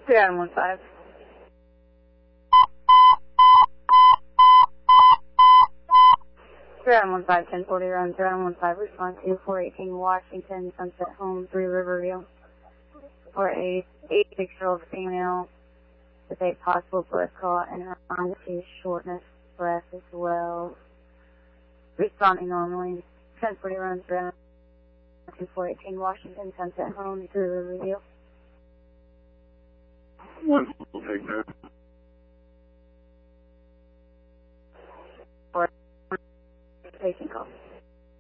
3 Adam 15. 3 Adam 15, 1040 around 3 Adam 15, response to 418 Washington, Sunset Home, 3 Riverview, for a 86-year-old female with a possible blood clot in her arm, shortness, breath as well. Responding normally. 1040 around 3 Adam 418 Washington, Sunset Home, 3 Riverview.